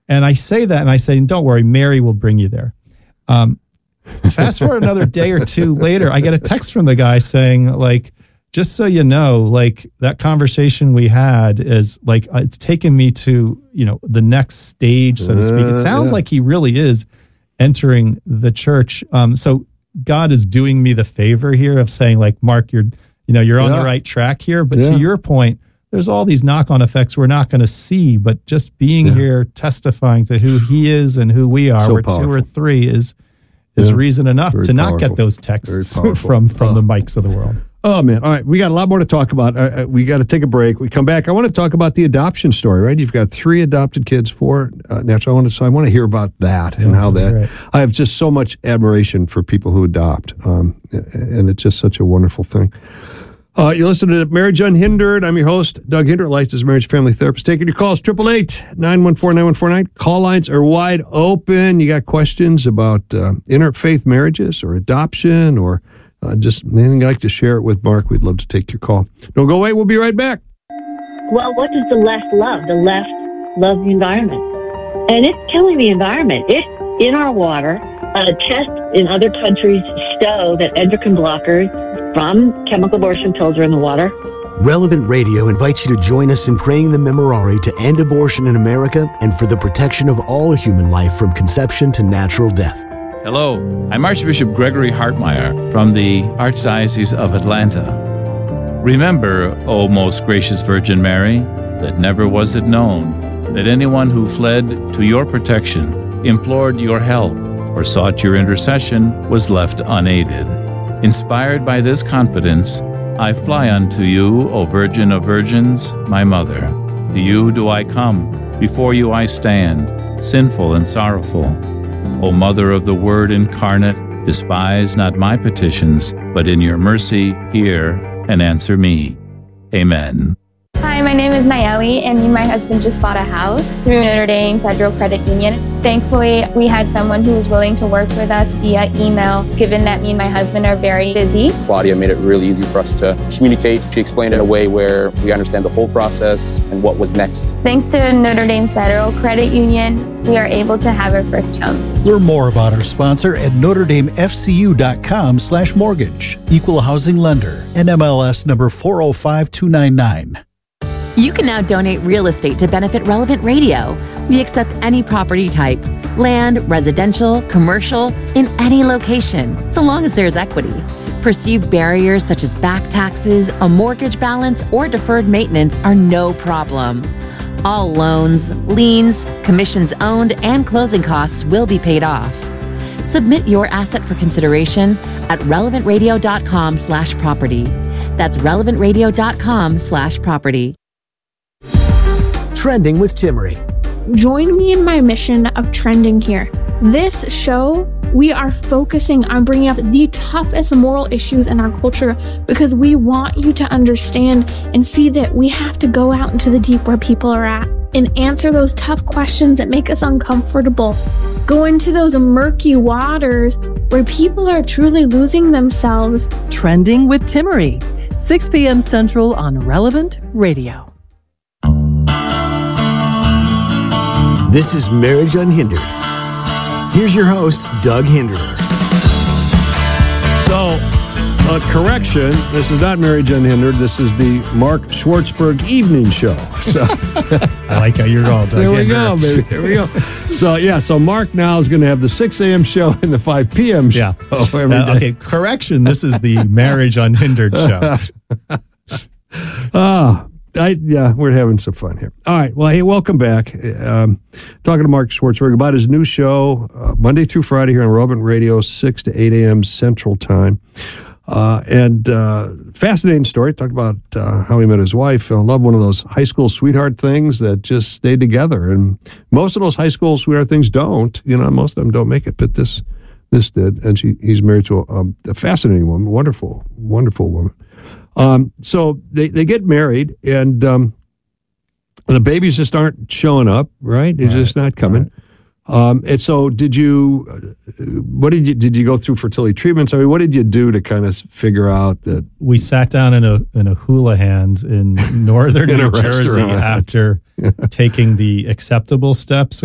And I say that, and I say, don't worry, Mary will bring you there. Fast forward another day or two later, I get a text from the guy saying, like, just so you know, like, that conversation we had is like, it's taken me to, the next stage, so to speak. It sounds like he really is entering the church. So God is doing me the favor here of saying, like, Mark, you're on the right track here. But to your point, there's all these knock-on effects we're not going to see, but just being here, testifying to who he is and who we are, where two or three is reason enough to not get those texts from the Mikes of the world. Oh, man. All right. We got a lot more to talk about. We got to take a break. We come back. I want to talk about the adoption story, right? You've got 3 adopted kids, 4 natural. So I want to hear about that and how that. Right. I have just so much admiration for people who adopt, and it's just such a wonderful thing. You listen to Marriage Unhindered. I'm your host, Doug Hindert, licensed marriage family therapist. Taking your calls, 888-914-9149. Call lines are wide open. You got questions about interfaith marriages or adoption or just anything you'd like to share it with Mark, we'd love to take your call. Don't go away. We'll be right back. Well, what does the left love? The left loves the environment. And it's killing the environment. It's in our water. Tests in other countries show that endocrine blockers from chemical abortion pills are in the water. Relevant Radio invites you to join us in praying the Memorare to end abortion in America and for the protection of all human life from conception to natural death. Hello, I'm Archbishop Gregory Hartmeyer from the Archdiocese of Atlanta. Remember, O most gracious Virgin Mary, that never was it known that anyone who fled to your protection, implored your help, or sought your intercession was left unaided. Inspired by this confidence, I fly unto you, O Virgin of Virgins, my Mother. To you do I come, before you I stand, sinful and sorrowful. O Mother of the Word incarnate, despise not my petitions, but in your mercy hear and answer me. Amen. Hi, my name is Nayeli, and me and my husband just bought a house through Notre Dame Federal Credit Union. Thankfully, we had someone who was willing to work with us via email, given that me and my husband are very busy. Claudia made it really easy for us to communicate. She explained it in a way where we understand the whole process and what was next. Thanks to Notre Dame Federal Credit Union, we are able to have our first home. Learn more about our sponsor at NotreDameFCU.com/mortgage. Equal housing lender. NMLS number 405299. You can now donate real estate to benefit Relevant Radio. We accept any property type, land, residential, commercial, in any location, so long as there's equity. Perceived barriers such as back taxes, a mortgage balance, or deferred maintenance are no problem. All loans, liens, commissions owned, and closing costs will be paid off. Submit your asset for consideration at relevantradio.com/property. That's relevantradio.com/property. Trending with Timmerie. Join me in my mission of trending here. This show, we are focusing on bringing up the toughest moral issues in our culture because we want you to understand and see that we have to go out into the deep where people are at and answer those tough questions that make us uncomfortable. Go into those murky waters where people are truly losing themselves. Trending with Timmerie, 6 p.m. Central on Relevant Radio. This is Marriage Unhindered. Here's your host, Doug Hinderer. So, correction, this is not Marriage Unhindered. This is the Mark Schwartzberg Evening Show. So, I like how you're all Doug There we go, baby. Here we go. So Mark now is going to have the 6 a.m. show and the 5 p.m. show every day. Okay, correction, this is the Marriage Unhindered show. We're having some fun here. All right. Well, hey, welcome back. Talking to Mark Schwartzberg about his new show, Monday through Friday here on Relevant Radio, 6 to 8 a.m. Central Time. Fascinating story. Talked about how he met his wife, fell in love, one of those high school sweetheart things that just stayed together. And most of those high school sweetheart things don't. Most of them don't make it, but this did. And he's married to a fascinating woman, wonderful, wonderful woman. So they get married, and the babies just aren't showing up, right? They're just not coming. Right. And so did you go through fertility treatments? I mean, what did you do to kind of figure out that? We sat down in a Houlihan's in northern New Jersey after taking the acceptable steps